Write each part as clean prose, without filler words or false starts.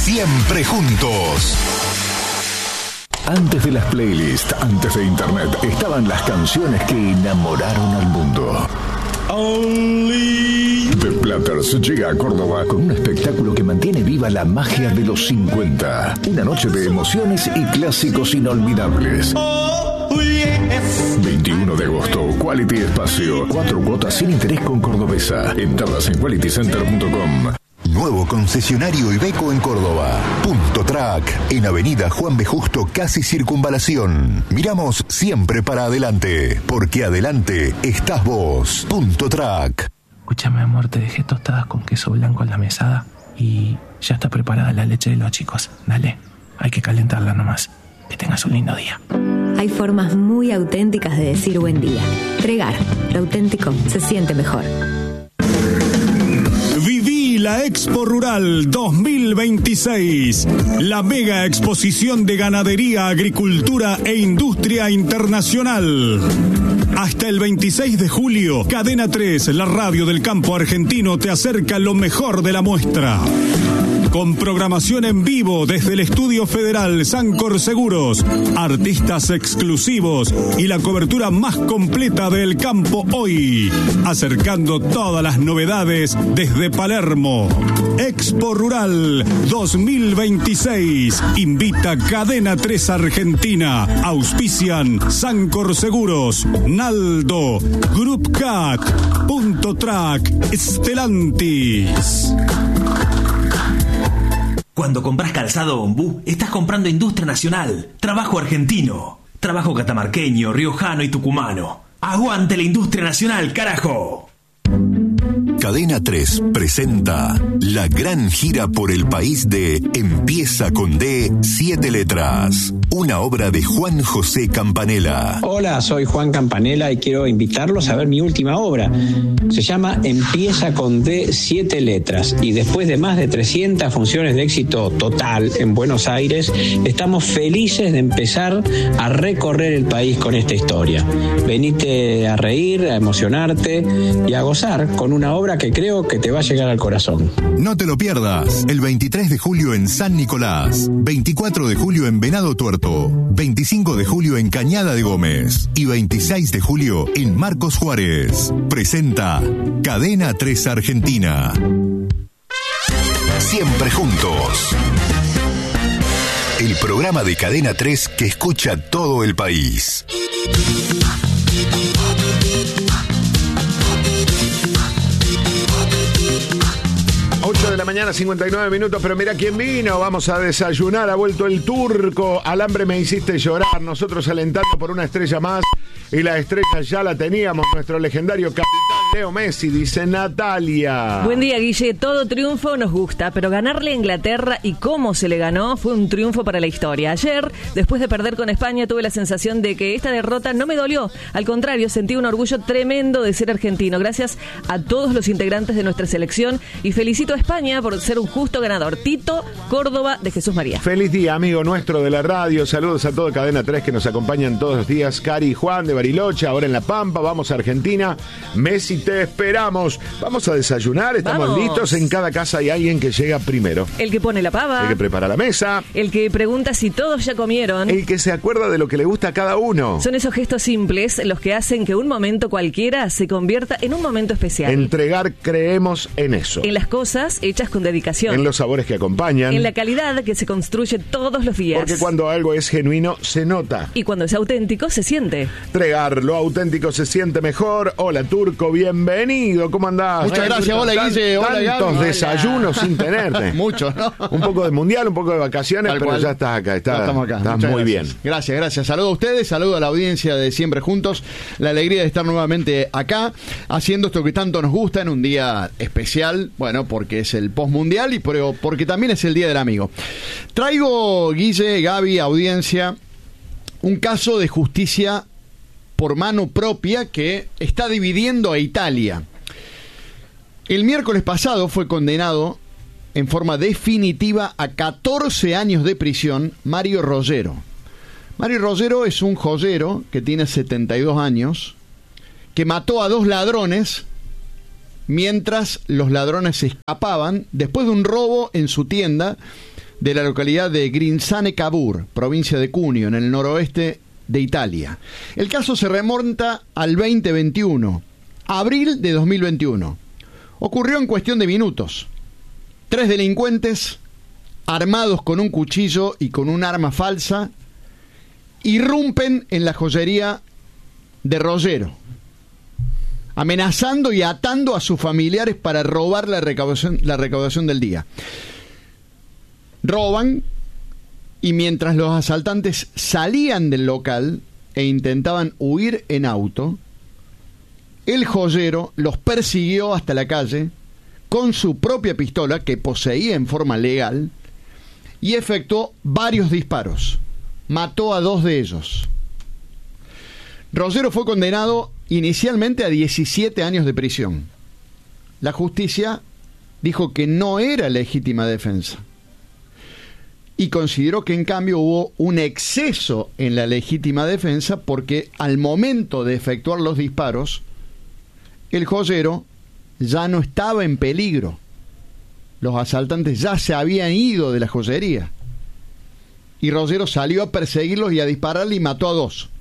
Siempre juntos. Antes de las playlists, antes de internet, estaban las canciones que enamoraron al mundo. The Platters llega a Córdoba con un espectáculo que mantiene viva la magia de los 50. Una noche de emociones y clásicos inolvidables. 21 de agosto, Quality Espacio. 4 cuotas sin interés con Cordobesa. Entradas en qualitycenter.com. Nuevo concesionario Iveco en Córdoba. Punto Track, en Avenida Juan B. Justo, casi Circunvalación. Miramos siempre para adelante, porque adelante estás vos. Punto Track. Escúchame, amor, te dejé tostadas con queso blanco en la mesada y ya está preparada la leche de los chicos. Dale, hay que calentarla nomás. Que tengas un lindo día. Hay formas muy auténticas de decir buen día. Tregar, lo auténtico se siente mejor. Viví la Expo Rural 2026, la mega exposición de ganadería, agricultura e industria internacional. Hasta el 26 de julio, Cadena 3, la radio del campo argentino, te acerca lo mejor de la muestra. Con programación en vivo desde el Estudio Federal Sancor Seguros, artistas exclusivos y la cobertura más completa del campo hoy, acercando todas las novedades desde Palermo. Expo Rural 2026 invita Cadena 3 Argentina. Auspician Sancor Seguros, Naldo, Group Cat, Punto Track, Stellantis. Cuando compras calzado Ombú, estás comprando industria nacional, trabajo argentino, trabajo catamarqueño, riojano y tucumano. ¡Aguante la industria nacional, carajo! Cadena 3 presenta la gran gira por el país de Empieza con D, 7 letras. Una obra de Juan José Campanella. Hola, soy Juan Campanella y quiero invitarlos a ver mi última obra. Se llama Empieza con D, 7 letras. Y después de más de 300 funciones de éxito total en Buenos Aires, estamos felices de empezar a recorrer el país con esta historia. Venite a reír, a emocionarte y a gozar con una obra que creo que te va a llegar al corazón. No te lo pierdas. El 23 de julio en San Nicolás, 24 de julio en Venado Tuerto, 25 de julio en Cañada de Gómez y 26 de julio en Marcos Juárez. Presenta Cadena 3 Argentina. Siempre juntos. El programa de Cadena 3 que escucha todo el país. 8 de la mañana, 59 minutos, pero mira quién vino, vamos a desayunar, ha vuelto el turco, al hambre me hiciste llorar, nosotros alentando por una estrella más, y la estrella ya la teníamos, nuestro legendario capitán Leo Messi, dice Natalia. Buen día, Guille, todo triunfo nos gusta, pero ganarle a Inglaterra y cómo se le ganó fue un triunfo para la historia. Ayer, después de perder con España, tuve la sensación de que esta derrota no me dolió, al contrario, sentí un orgullo tremendo de ser argentino, gracias a todos los integrantes de nuestra selección, y felicito a España por ser un justo ganador. Tito Córdoba de Jesús María. Feliz día, amigo nuestro de la radio. Saludos a todo Cadena 3 que nos acompañan todos los días. Cari y Juan de Bariloche, ahora en La Pampa. Vamos a Argentina. Messi, te esperamos. Vamos a desayunar. Estamos listos. En cada casa hay alguien que llega primero. El que pone la pava. El que prepara la mesa. El que pregunta si todos ya comieron. El que se acuerda de lo que le gusta a cada uno. Son esos gestos simples los que hacen que un momento cualquiera se convierta en un momento especial. Entregar, creemos en eso. En las cosas hechas con dedicación. En los sabores que acompañan. En la calidad que se construye todos los días. Porque cuando algo es genuino, se nota. Y cuando es auténtico, se siente. Entregar lo auténtico se siente mejor. Hola, Turco, bienvenido. ¿Cómo andás? Muchas gracias, hola, Guille. Hola, tantos desayunos sin tenerte. Muchos, ¿no? Un poco de mundial, un poco de vacaciones, pero ya estás acá. Estamos acá. Estás muy bien. Gracias. Saludo a ustedes, saludo a la audiencia de Siempre Juntos. La alegría de estar nuevamente acá, haciendo esto que tanto nos gusta en un día especial. Bueno, porque es el postmundial y porque también es el Día del Amigo. Traigo, Guille, Gaby, audiencia, un caso de justicia por mano propia que está dividiendo a Italia. El miércoles pasado fue condenado en forma definitiva a 14 años de prisión Mario Roggero. Mario Roggero es un joyero que tiene 72 años, que mató a 2 ladrones mientras los ladrones se escapaban después de un robo en su tienda de la localidad de Grinzane Cavour, provincia de Cuneo, en el noroeste de Italia. El caso se remonta al 2021, abril de 2021. Ocurrió en cuestión de minutos. 3 delincuentes, armados con un cuchillo y con un arma falsa, irrumpen en la joyería de Rollero, amenazando y atando a sus familiares para robar la recaudación del día. Roban, y mientras los asaltantes salían del local e intentaban huir en auto, el joyero los persiguió hasta la calle con su propia pistola que poseía en forma legal y efectuó varios disparos. Mató a 2 de ellos. Rollero fue condenado inicialmente a 17 años de prisión. La justicia dijo que no era legítima defensa y consideró que en cambio hubo un exceso en la legítima defensa porque al momento de efectuar los disparos, el joyero ya no estaba en peligro. Los asaltantes ya se habían ido de la joyería. Y Rollero salió a perseguirlos y a dispararle y mató a 2.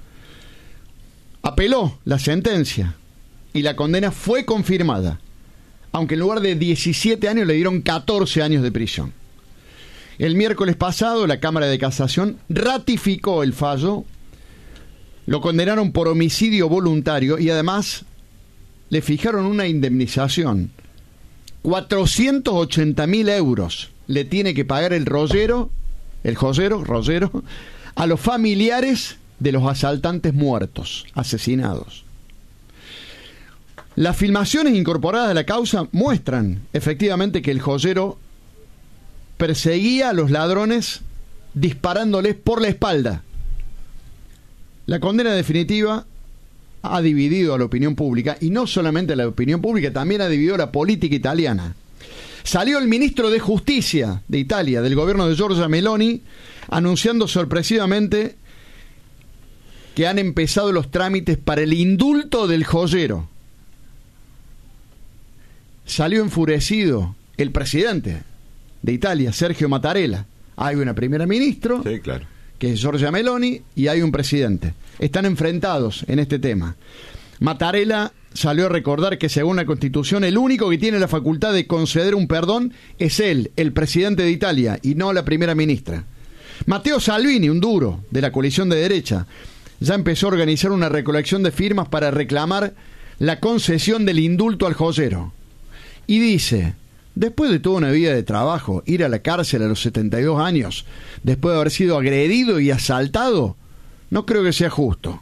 Apeló la sentencia y la condena fue confirmada, aunque en lugar de 17 años le dieron 14 años de prisión. El miércoles pasado la Cámara de Casación ratificó el fallo, lo condenaron por homicidio voluntario y además le fijaron una indemnización. 480.000 euros le tiene que pagar el joyero, a los familiares de los asaltantes muertos, asesinados. Las filmaciones incorporadas a la causa muestran efectivamente que el joyero perseguía a los ladrones disparándoles por la espalda. La condena definitiva ha dividido a la opinión pública, y no solamente a la opinión pública, también ha dividido a la política italiana. Salió el ministro de Justicia de Italia, del gobierno de Giorgia Meloni, anunciando sorpresivamente que han empezado los trámites para el indulto del joyero. Salió enfurecido el presidente de Italia, Sergio Mattarella. Hay una primera ministra, sí, claro, que es Giorgia Meloni, y hay un presidente. Están enfrentados en este tema. Mattarella salió a recordar que según la Constitución el único que tiene la facultad de conceder un perdón es él, el presidente de Italia, y no la primera ministra. Matteo Salvini, un duro de la coalición de derecha, ya empezó a organizar una recolección de firmas para reclamar la concesión del indulto al joyero. Y dice: después de toda una vida de trabajo, ir a la cárcel a los 72 años, después de haber sido agredido y asaltado, no creo que sea justo.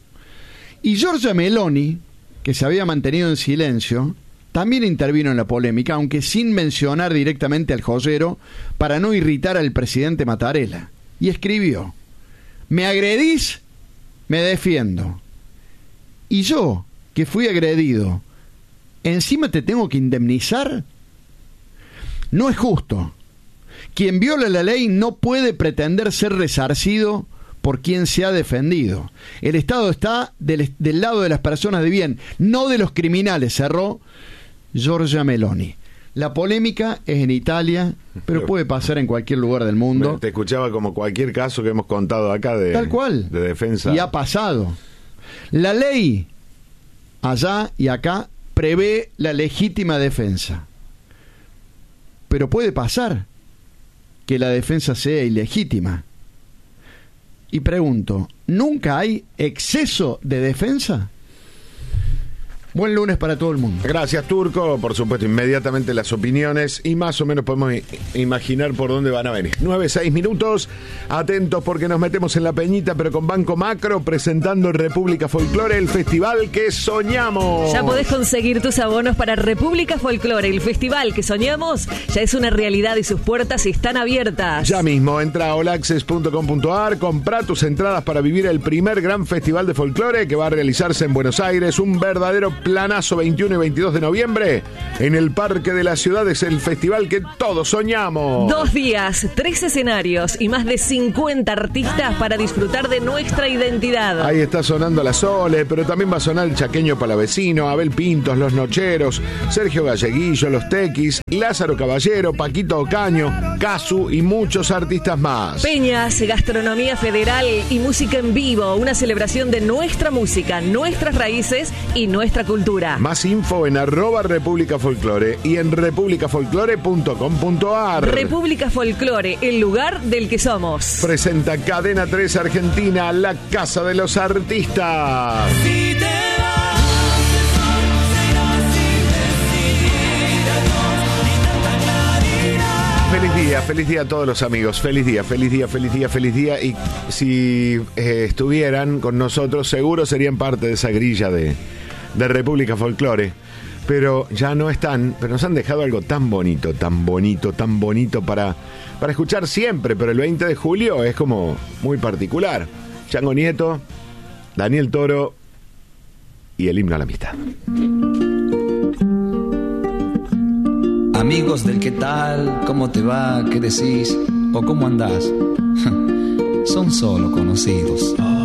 Y Giorgia Meloni, que se había mantenido en silencio, también intervino en la polémica, aunque sin mencionar directamente al joyero, para no irritar al presidente Mattarella. Y escribió: ¿me agredís? Me defiendo. Y yo, que fui agredido, ¿encima te tengo que indemnizar? No es justo. Quien viola la ley no puede pretender ser resarcido por quien se ha defendido. El Estado está del lado de las personas de bien, no de los criminales, cerró Giorgia Meloni. La polémica es en Italia, pero puede pasar en cualquier lugar del mundo. Te escuchaba como cualquier caso que hemos contado acá de, tal cual, de defensa. Y ha pasado. La ley allá y acá prevé la legítima defensa. Pero puede pasar que la defensa sea ilegítima. Y pregunto, ¿nunca hay exceso de defensa? Buen lunes para todo el mundo. Gracias, Turco. Por supuesto, inmediatamente las opiniones y más o menos podemos imaginar por dónde van a venir. 9-6 minutos. Atentos porque nos metemos en la peñita, pero con Banco Macro presentando en República Folklore el festival que soñamos. Ya podés conseguir tus abonos para República Folklore. El festival que soñamos ya es una realidad y sus puertas están abiertas. Ya mismo entra a olaccess.com.ar, comprá tus entradas para vivir el primer gran festival de folclore que va a realizarse en Buenos Aires. Un verdadero planazo 21 y 22 de noviembre en el Parque de la Ciudad. Es el festival que todos soñamos. 2 días, 3 escenarios y más de 50 artistas para disfrutar de nuestra identidad. Ahí está sonando la Sole, pero también va a sonar el Chaqueño Palavecino, Abel Pintos, Los Nocheros, Sergio Galleguillo, Los Tequis Lázaro Caballero, Paquito Ocaño, Casu y muchos artistas más. Peñas, gastronomía federal y música en vivo. Una celebración de nuestra música, nuestras raíces y nuestra cultura. Más info en @República Folclore y en republicafolclore.com.ar. República Folclore, el lugar del que somos. Presenta Cadena 3 Argentina, la casa de los artistas. Feliz día a todos los amigos. Feliz día. Y si estuvieran con nosotros, seguro serían parte de esa grilla de República Folclore. Pero ya no están, pero nos han dejado algo tan bonito para escuchar siempre. Pero el 20 de julio es como muy particular. Chango Nieto, Daniel Toro y el himno a la amistad. Amigos del qué tal, cómo te va, qué decís o cómo andás, son solo conocidos.